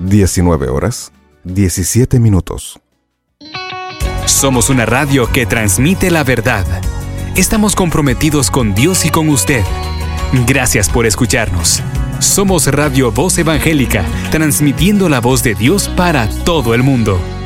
19:17. Somos una radio que transmite la verdad. Estamos comprometidos con Dios y con usted. Gracias por escucharnos. Somos Radio Voz Evangélica, transmitiendo la voz de Dios para todo el mundo.